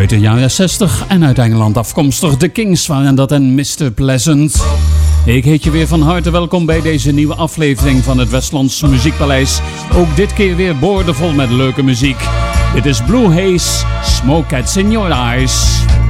Uit de jaren 60 en uit Engeland afkomstig. De Kings waren dat en Mr. Pleasant. Ik heet je weer van harte welkom bij deze nieuwe aflevering van het Westlands Muziekpaleis. Ook dit keer weer boordevol met leuke muziek. Dit is Blue Haze, Smoke Cats in Your Eyes.